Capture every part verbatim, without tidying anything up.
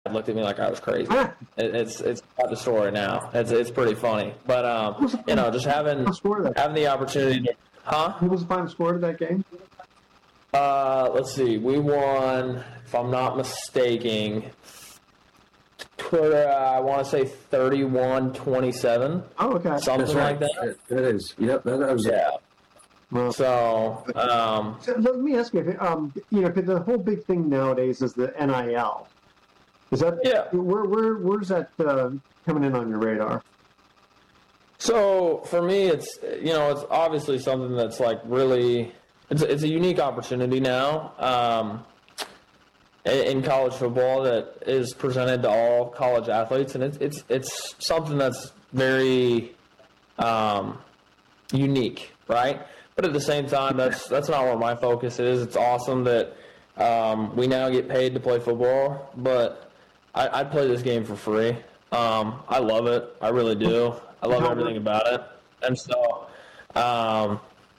looked at me like I was crazy. it, it's it's about the story now. It's it's pretty funny, but um, you know, just having having the opportunity to, huh? What was the final score of that game? Uh, let's see. We won, if I'm not mistaken, I want to say thirty-one twenty-seven. Oh, okay. Something right. like that. That is. Yep, that, that was yeah. it. Well, so, um, so let me ask you, um, you know, the whole big thing nowadays is the N I L. Is that yeah? Where where where's that uh, coming in on your radar? So for me, it's you know, it's obviously something that's like really. It's a, it's a unique opportunity now um, in college football that is presented to all college athletes, and it's it's it's something that's very um, unique, right? But at the same time, that's that's not where my focus is. It's awesome that um, we now get paid to play football, but I, I play this game for free. Um, I love it. I really do. I love everything about it, and so. Um,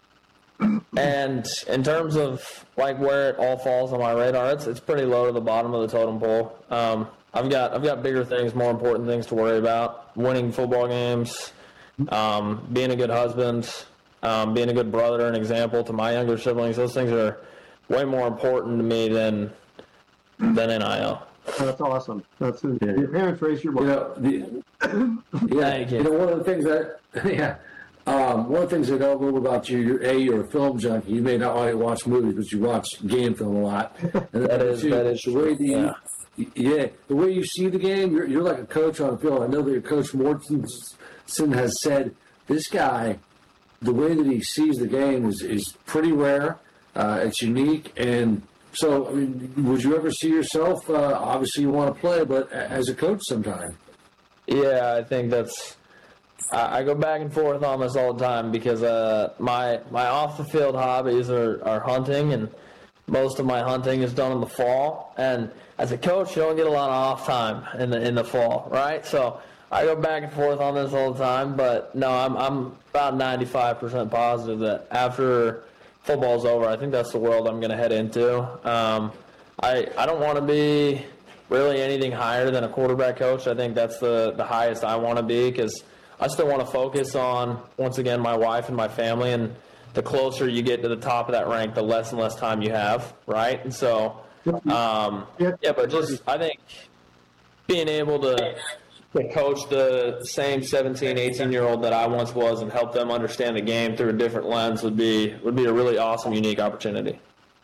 And in terms of like where it all falls on my radar, it's it's pretty low to the bottom of the totem pole. Um, I've got I've got bigger things, more important things to worry about: winning football games, um, being a good husband, um, being a good brother, and example to my younger siblings. Those things are way more important to me than than N I L. That's awesome. That's yeah. Your parents raised your. You know, the, yeah, you. you know, one of the things that yeah. Um, one of the things I know a little about you, you're, A, you're a film junkie. You may not only watch movies, but you watch game film a lot. And that is, two, that is the way the, yeah. yeah, the way you see the game, you're, you're like a coach on the field. I know that your coach Mortensen has said this guy, the way that he sees the game is, is pretty rare. Uh, it's unique. And so, I mean, would you ever see yourself, uh, obviously you want to play, but as a coach sometime? Yeah, I think that's... I go back and forth on this all the time because uh, my my off the field hobbies are, are hunting, and most of my hunting is done in the fall. And as a coach, you don't get a lot of off time in the in the fall, right? So I go back and forth on this all the time. But no, I'm I'm about ninety-five percent positive that after football's over, I think that's the world I'm going to head into. Um, I I don't want to be really anything higher than a quarterback coach. I think that's the the highest I want to be because I still want to focus on, once again, my wife and my family, and the closer you get to the top of that rank, the less and less time you have, right? And so, um, yeah, but just, I think being able to, to coach the same seventeen, eighteen-year-old that I once was and help them understand the game through a different lens would be would be a really awesome, unique opportunity.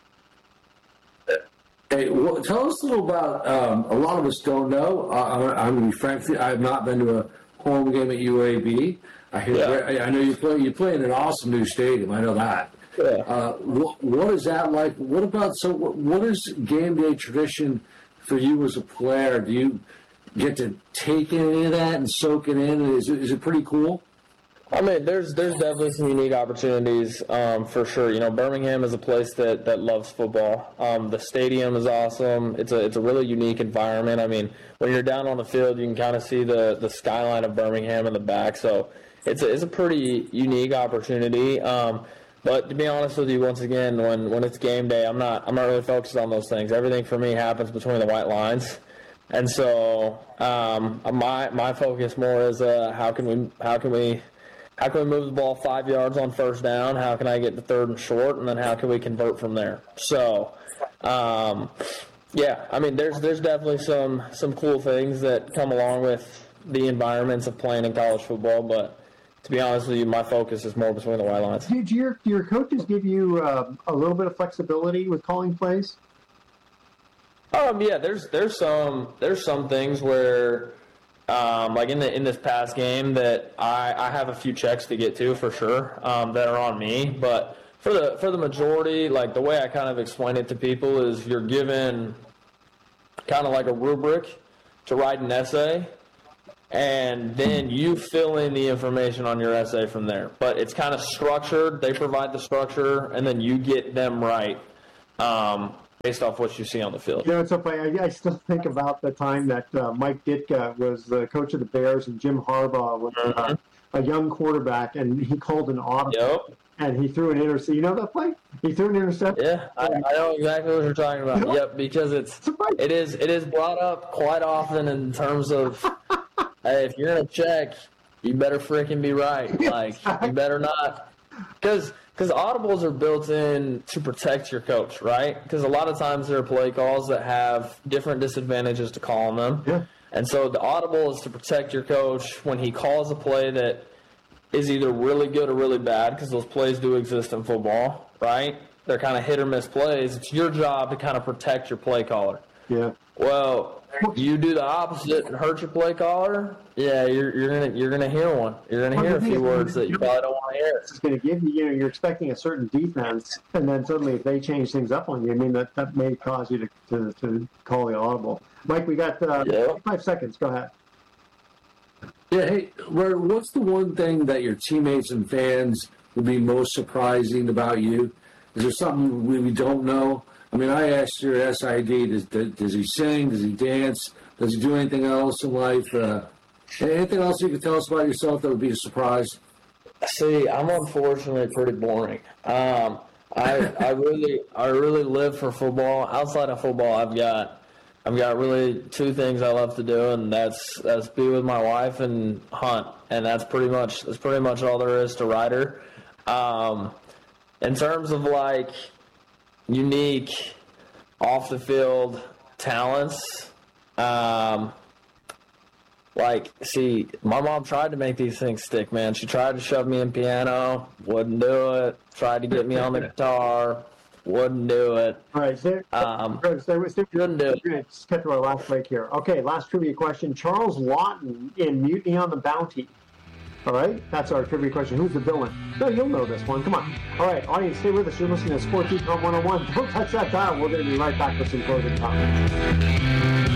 Hey, well, tell us a little about, um, a lot of us don't know. Uh, I'm going to be frank with you, I have not been to a home game at U A B. I hear. Yeah. I know you play. You play in an awesome new stadium. I know that. Yeah. Uh, what, what is that like? What about so? What, what is game day tradition for you as a player? Do you get to take any of that and soak it in? Is it, is it pretty cool? I mean, there's there's definitely some unique opportunities um, for sure. You know, Birmingham is a place that, that loves football. Um, the stadium is awesome. It's a it's a really unique environment. I mean, when you're down on the field, you can kind of see the, the skyline of Birmingham in the back. So it's a, it's a pretty unique opportunity. Um, but to be honest with you, once again, when, when it's game day, I'm not I'm not really focused on those things. Everything for me happens between the white lines. And so um, my my focus more is uh, how can we how can we How can we move the ball five yards on first down? How can I get to third and short? And then how can we convert from there? So, um, yeah, I mean, there's there's definitely some some cool things that come along with the environments of playing in college football. But to be honest with you, my focus is more between the white lines. Do your, do your coaches give you uh, a little bit of flexibility with calling plays? Um, yeah, there's there's some there's some things where. Um, like in the in this past game that I, I have a few checks to get to for sure um, that are on me, but for the for the majority, like the way I kind of explain it to people is you're given kind of like a rubric to write an essay, and then you fill in the information on your essay from there. But it's kind of structured. They provide the structure, and then you get them right. Um, based off what you see on the field. You know, it's so funny. I, I still think about the time that uh, Mike Ditka was the coach of the Bears and Jim Harbaugh was uh, a young quarterback, and he called an audible. Yep. and he threw an interception. You know that play? He threw an interception. Yeah, I, I know exactly what you're talking about. Yep, because it's it is it is brought up quite often in terms of hey, if you're gonna check, you better freaking be right. Like you better not, because because audibles are built in to protect your coach, right? Because a lot of times there are play calls that have different disadvantages to calling them, Yeah. and so the audible is to protect your coach when he calls a play that is either really good or really bad, because those plays do exist in football, right? They're kind of hit or miss plays. It's your job to kind of protect your play caller. Yeah. Well, you do the opposite and hurt your play caller. Yeah, you're you're gonna you're gonna hear one. You're gonna hear a few words that you probably don't want to hear. It's going to give you, you know, you're expecting a certain defense, and then suddenly if they change things up on you, I mean, that, that may cause you to, to, to call the audible. Mike, we got uh, Yeah. five seconds. Go ahead. Yeah, hey, Ray, what's the one thing that your teammates and fans would be most surprising about you? Is there something we, we don't know? I mean, I asked your S I D, does, does he sing? Does he dance? Does he do anything else in life? Uh, anything else you could tell us about yourself that would be a surprise? See, I'm unfortunately pretty boring. Um, I I really I really live for football. Outside of football, I've got I've got really two things I love to do, and that's that's be with my wife and hunt, and that's pretty much that's pretty much all there is to Ryder. Um, in terms of like unique off the field talents, um, like see, my mom tried to make these things stick, man. She tried to shove me in piano, wouldn't do it. Tried to get me on the guitar, wouldn't do it. All right. There, Um, there, there, there, Couldn't do it. We're going to cut to our last break here. Okay, last trivia question. Charles Lawton in Mutiny on the Bounty. All right, that's our trivia question. Who's the villain? No, you'll know this one. Come on. All right, audience, stay with us. You're listening to Sports Econ one oh one. Don't touch that dial. We're going to be right back with some closing comments.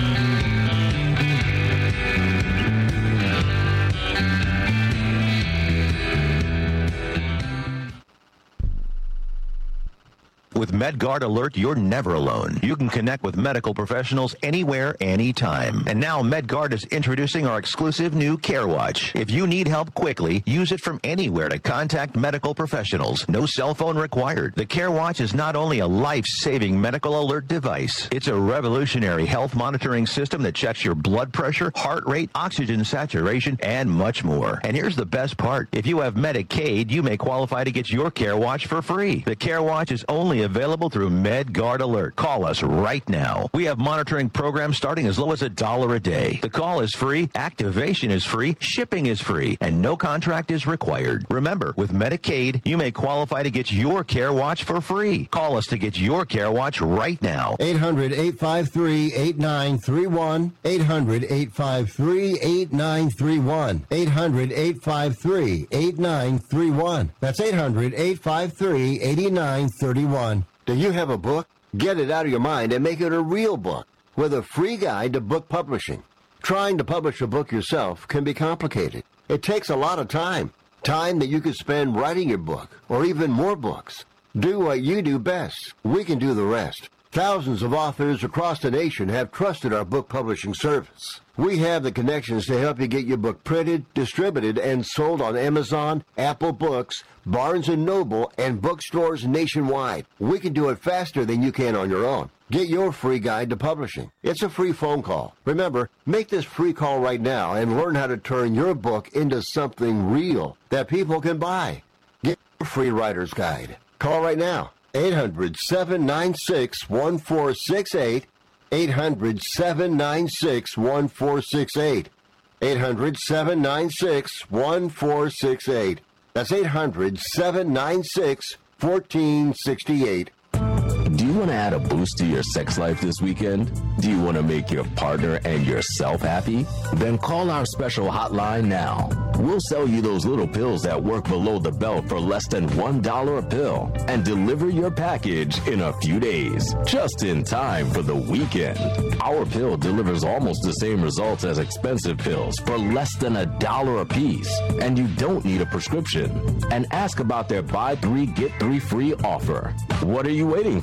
With MedGuard Alert, you're never alone. You can connect with medical professionals anywhere, anytime. And now MedGuard is introducing our exclusive new CareWatch. If you need help quickly, use it from anywhere to contact medical professionals. No cell phone required. The CareWatch is not only a life-saving medical alert device, it's a revolutionary health monitoring system that checks your blood pressure, heart rate, oxygen saturation, and much more. And here's the best part. If you have Medicaid, you may qualify to get your CareWatch for free. The CareWatch is only available through MedGuard Alert. Call us right now. We have monitoring programs starting as low as a dollar a day. The call is free, activation is free, shipping is free, and no contract is required. Remember, with Medicaid, you may qualify to get your CareWatch for free. Call us to get your CareWatch right now. eight hundred, eight five three, eight nine three one. eight hundred, eight five three, eight nine three one. eight hundred, eight five three, eight nine three one. That's eight hundred, eight five three, eight nine three one. Do you have a book? Get it out of your mind and make it a real book with a free guide to book publishing. Trying to publish a book yourself can be complicated. It takes a lot of time. Time that you could spend writing your book or even more books. Do what you do best. We can do the rest. Thousands of authors across the nation have trusted our book publishing service. We have the connections to help you get your book printed, distributed, and sold on Amazon, Apple Books, Barnes and Noble, and bookstores nationwide. We can do it faster than you can on your own. Get your free guide to publishing. It's a free phone call. Remember, make this free call right now and learn how to turn your book into something real that people can buy. Get your free writer's guide. Call right now. eight hundred, seven nine six, one four six eight. eight hundred, seven nine six, one four six eight. eight hundred, seven nine six, one four six eight. That's eight hundred, seven nine six, one four six eight. Do you want to add a boost to your sex life this weekend? Do you want to make your partner and yourself happy? Then call our special hotline now. We'll sell you those little pills that work below the belt for less than one dollar a pill and deliver your package in a few days, just in time for the weekend. Our pill delivers almost the same results as expensive pills for less than a dollar a piece, and you don't need a prescription. And ask about their buy three, get three free offer. What are you waiting for?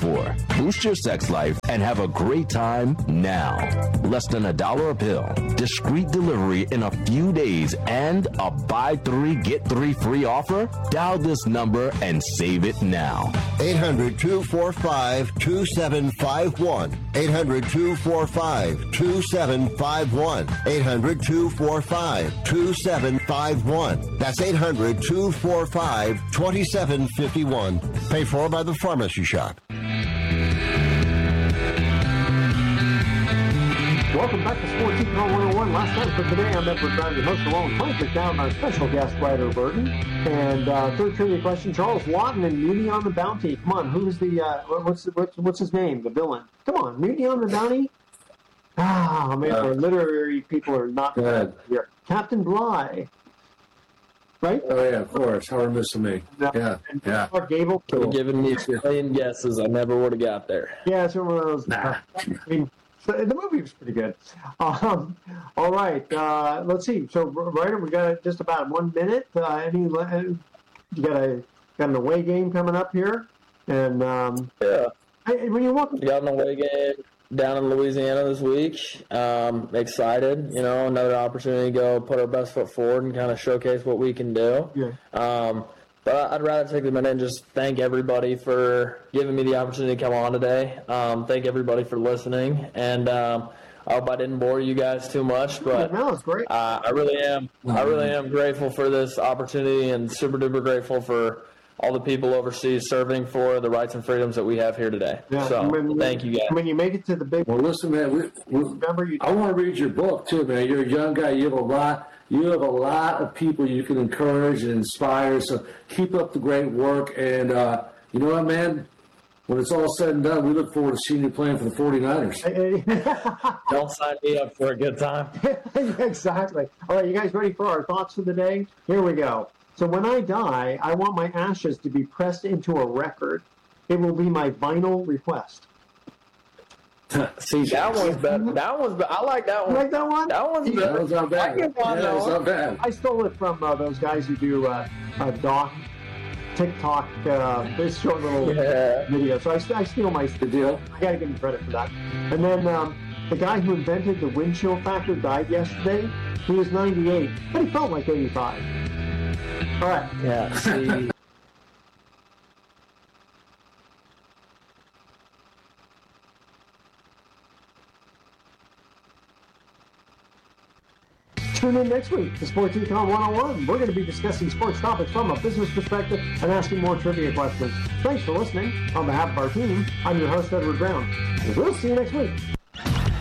Boost your sex life and have a great time now. Less than a dollar a pill, discreet delivery in a few days, and a buy three, get three free offer? Dial this number and save it now. eight hundred, two four five, two seven five one. eight hundred, two four five, two seven five one. eight hundred, two four five, two seven five one. That's eight hundred, two four five, two seven five one. Paid for by the Pharmacy Shop. Welcome back to Sports Econ one oh one. Last time for today, I'm Edward Brown, your host, along with Mike McDowell, our special guest, Ryder Burton. And uh, third trivia question, Charles Lawton and Mutiny on the Bounty. Come on, who's the, uh, what's, what's what's his name, the villain? Come on, Mutiny on the Bounty? Ah, man, Uh, our literary people are not Go ahead. here. Captain Bligh, right? Oh, yeah, of course. How are missing me? Yeah, And yeah. Clark Gable. You're giving me a million guesses. I never would have got there. Yeah, it's one of those. Nah. I mean, so the movie was pretty good. Um, all right, uh, let's see. So, Ryder, we got just about one minute. Uh, any, uh, you got a got an away game coming up here, and um, Yeah. hey, when you walk, We got an away game down in Louisiana this week. Um, excited, you know, another opportunity to go put our best foot forward and kind of showcase what we can do. Yeah. Um, but I'd rather take the minute and just thank everybody for giving me the opportunity to come on today. Um, thank everybody for listening. And um, I hope I didn't bore you guys too much, but no, it's great. uh, I really am. I really am grateful for this opportunity and super duper grateful for all the people overseas serving for the rights and freedoms that we have here today. Yeah, So when- thank you guys. When you make it to the big, Well, listen, man. We, we, remember you. I want to read your book too, man. You're a young guy. You have a lot. You have a lot of people you can encourage and inspire. So keep up the great work. And uh, you know what, man? When it's all said and done, we look forward to seeing you playing for the forty-niners. Don't sign me up for a good time. Exactly. All right, you guys ready for our thoughts for the day? Here we go. So when I die, I want my ashes to be pressed into a record. It will be my final request. See, that one's better. That one's better. I like that You one. like that one? That one's That better. was not bad. I can find Yeah, that that was one. not bad. I stole it from uh, those guys who do uh, uh, doc, TikTok, uh, this short little Yeah. video. So I, I steal my. Good deal. I got to give him credit for that. And then um, the guy who invented the wind chill factor died yesterday. He was ninety-eight, but he felt like eighty-five. All right. Yeah. See. Tune in next week to Sports Econ one oh one. We're going to be discussing sports topics from a business perspective and asking more trivia questions. Thanks for listening. On behalf of our team, I'm your host, Edward Brown. We'll see you next week.